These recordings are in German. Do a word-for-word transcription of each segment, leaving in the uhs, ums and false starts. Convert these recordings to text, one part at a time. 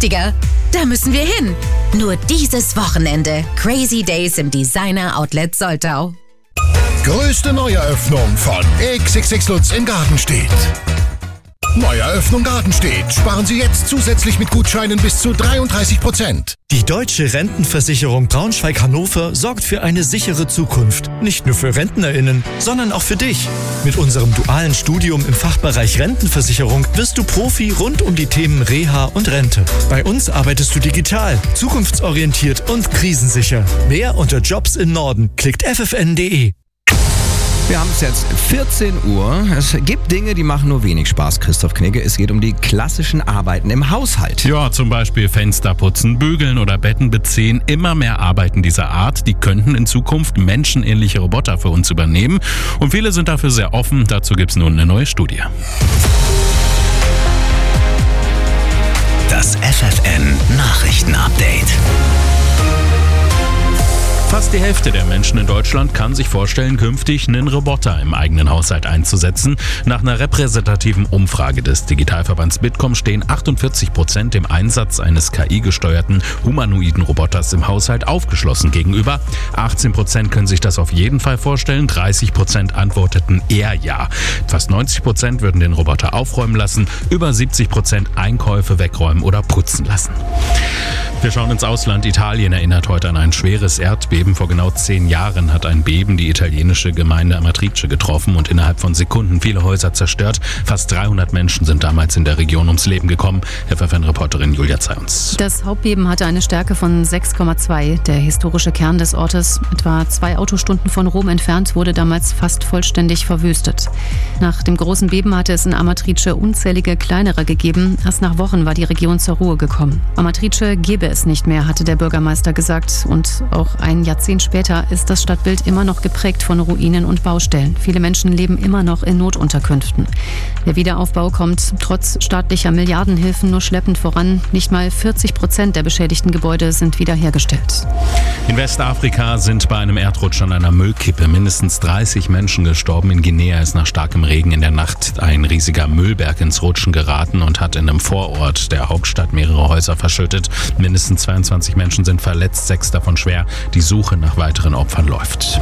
günstiger. Da müssen wir hin. Nur dieses Wochenende. Crazy Days im Designer Outlet Soltau. Größte Neueröffnung von X X X Lutz in Gartenstedt. Neueröffnung Gartenstedt. Sparen Sie jetzt zusätzlich mit Gutscheinen bis zu dreiunddreißig Prozent. Die Deutsche Rentenversicherung Braunschweig-Hannover sorgt für eine sichere Zukunft. Nicht nur für RentnerInnen, sondern auch für dich. Mit unserem dualen Studium im Fachbereich Rentenversicherung wirst du Profi rund um die Themen Reha und Rente. Bei uns arbeitest du digital, zukunftsorientiert und krisensicher. Mehr unter Jobs im Norden. Klickt f f n punkt d e. Wir haben es jetzt vierzehn Uhr. Es gibt Dinge, die machen nur wenig Spaß, Christoph Knigge. Es geht um die klassischen Arbeiten im Haushalt. Ja, zum Beispiel Fenster putzen, bügeln oder Betten beziehen. Immer mehr Arbeiten dieser Art, die könnten in Zukunft menschenähnliche Roboter für uns übernehmen. Und viele sind dafür sehr offen. Dazu gibt es nun eine neue Studie. Das F F N-Nachrichten-Update. Fast die Hälfte der Menschen in Deutschland kann sich vorstellen, künftig einen Roboter im eigenen Haushalt einzusetzen. Nach einer repräsentativen Umfrage des Digitalverbands Bitkom stehen achtundvierzig Prozent dem Einsatz eines K I-gesteuerten humanoiden Roboters im Haushalt aufgeschlossen gegenüber. achtzehn Prozent können sich das auf jeden Fall vorstellen, dreißig Prozent antworteten eher ja. Fast neunzig Prozent würden den Roboter aufräumen lassen, über siebzig Prozent Einkäufe wegräumen oder putzen lassen. Wir schauen ins Ausland. Italien erinnert heute an ein schweres Erdbeben. Vor genau zehn Jahren hat ein Beben die italienische Gemeinde Amatrice getroffen und innerhalb von Sekunden viele Häuser zerstört. Fast dreihundert Menschen sind damals in der Region ums Leben gekommen. F F N-Reporterin Julia Zayons. Das Hauptbeben hatte eine Stärke von sechs Komma zwei. Der historische Kern des Ortes, etwa zwei Autostunden von Rom entfernt, wurde damals fast vollständig verwüstet. Nach dem großen Beben hatte es in Amatrice unzählige kleinere gegeben. Erst nach Wochen war die Region zur Ruhe gekommen. Amatrice gebe es nicht mehr, hatte der Bürgermeister gesagt. Und auch ein Jahrzehnt später ist das Stadtbild immer noch geprägt von Ruinen und Baustellen. Viele Menschen leben immer noch in Notunterkünften. Der Wiederaufbau kommt trotz staatlicher Milliardenhilfen nur schleppend voran. Nicht mal vierzig Prozent der beschädigten Gebäude sind wiederhergestellt. In Westafrika sind bei einem Erdrutsch an einer Müllkippe mindestens dreißig Menschen gestorben. In Guinea ist nach starkem Regen in der Nacht ein riesiger Müllberg ins Rutschen geraten und hat in einem Vorort der Hauptstadt mehrere Häuser verschüttet. Mindestens zweiundzwanzig Menschen sind verletzt, sechs davon schwer. Die Suche nach weiteren Opfern läuft.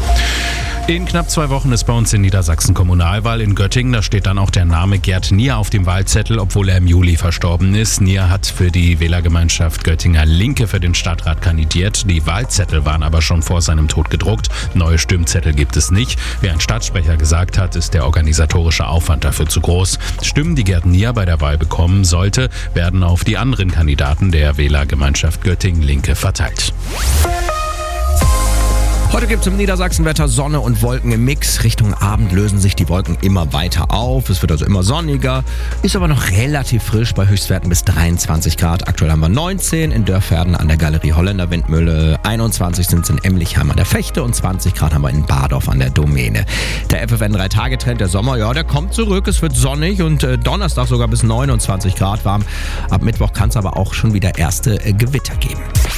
In knapp zwei Wochen ist bei uns in Niedersachsen Kommunalwahl in Göttingen. Da steht dann auch der Name Gerd Nier auf dem Wahlzettel, obwohl er im Juli verstorben ist. Nier hat für die Wählergemeinschaft Göttinger Linke für den Stadtrat kandidiert. Die Wahlzettel waren aber schon vor seinem Tod gedruckt. Neue Stimmzettel gibt es nicht. Wie ein Stadtsprecher gesagt hat, ist der organisatorische Aufwand dafür zu groß. Stimmen, die Gerd Nier bei der Wahl bekommen sollte, werden auf die anderen Kandidaten der Wählergemeinschaft Göttingen Linke verteilt. Heute gibt es im Niedersachsenwetter Sonne und Wolken im Mix. Richtung Abend lösen sich die Wolken immer weiter auf. Es wird also immer sonniger, ist aber noch relativ frisch bei Höchstwerten bis dreiundzwanzig Grad. Aktuell haben wir neunzehn in Dörferden an der Galerie Holländer Windmühle. einundzwanzig sind es in Emlichheim an der Fechte und zwanzig Grad haben wir in Bardorf an der Domäne. Der F F N drei Tage Trend der Sommer, ja, der kommt zurück. Es wird sonnig und äh, Donnerstag sogar bis neunundzwanzig Grad warm. Ab Mittwoch kann es aber auch schon wieder erste äh, Gewitter geben.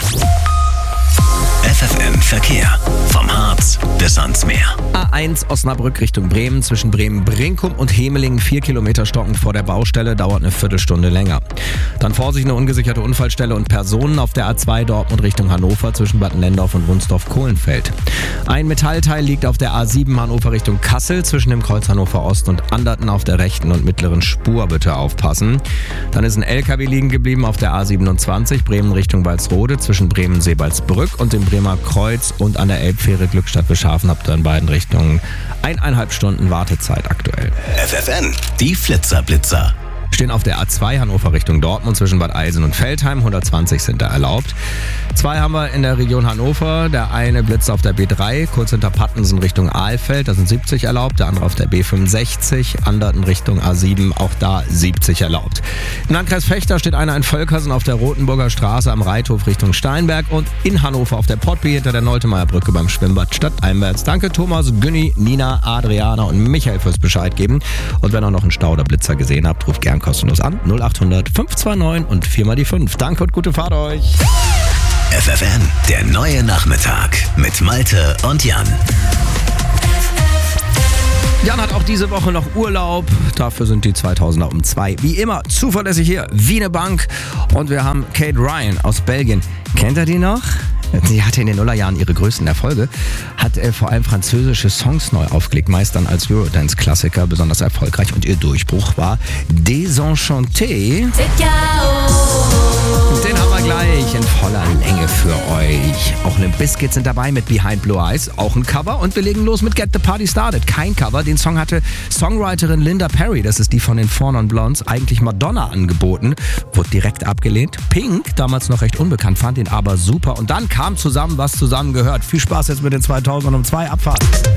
F F N Verkehr. Vom Harz bis ans Meer. A eins Osnabrück Richtung Bremen. Zwischen Bremen-Brinkum und Hemelingen vier Kilometer stockend vor der Baustelle. Dauert eine Viertelstunde länger. Dann Vorsicht, eine ungesicherte Unfallstelle und Personen auf der A zwei Dortmund Richtung Hannover zwischen Bad Nendorf und Wunsdorf-Kohlenfeld. Ein Metallteil liegt auf der A sieben Hannover Richtung Kassel zwischen dem Kreuz Hannover Ost und Anderten auf der rechten und mittleren Spur. Bitte aufpassen. Dann ist ein L K W liegen geblieben auf der A siebenundzwanzig Bremen Richtung Walsrode zwischen Bremen-Seebaldsbrück und dem Bremer Kreuz und an der Elbfähre Glückstadt-Beschhafen habt ihr in beiden Richtungen eineinhalb Stunden Wartezeit aktuell. F F N, die Flitzer-Blitzer. Stehen auf der A zwei Hannover Richtung Dortmund zwischen Bad Eilsen und Veltheim. hundertzwanzig sind da erlaubt. Zwei haben wir in der Region Hannover. Der eine blitzt auf der B drei, kurz hinter Pattensen Richtung Ahlfeld. Da sind siebzig erlaubt. Der andere auf der B fünfundsechzig, Anderten Richtung A sieben. Auch da siebzig erlaubt. Im Landkreis Vechta steht einer in Völkersen auf der Rotenburger Straße am Reithof Richtung Steinberg. Und in Hannover auf der Pottby hinter der Noltemeyer-Brücke beim Schwimmbad Stadteinwärts. Danke Thomas, Günni, Nina, Adriana und Michael fürs Bescheid geben. Und wenn ihr noch einen Stau oder Blitzer gesehen habt, ruft gern kostenlos an. null acht hundert fünf zwei neun und viermal die fünf. Danke und gute Fahrt euch. F F N, der neue Nachmittag mit Malte und Jan. Jan hat auch diese Woche noch Urlaub. Dafür sind die zweitausender um zwei. Wie immer, zuverlässig hier, wie eine Bank. Und wir haben Kate Ryan aus Belgien. Kennt ihr die noch? Sie hatte in den Nullerjahren ihre größten Erfolge, hat äh, vor allem französische Songs neu aufgelegt, meist dann als Eurodance-Klassiker besonders erfolgreich. Und ihr Durchbruch war Désenchanté. Den haben wir gleich in voller Länge für euch. Auch Limp Bizkit sind dabei mit Behind Blue Eyes, auch ein Cover. Und wir legen los mit Get the Party Started. Kein Cover, den Song hatte Songwriterin Linda Perry, das ist die von den Four Non Blondes, eigentlich Madonna angeboten. Wurde direkt abgelehnt. Pink, damals noch recht unbekannt, fand ihn aber super. Und dann kam zusammen, was zusammengehört. Viel Spaß jetzt mit den zweitausend um zwei Abfahrt.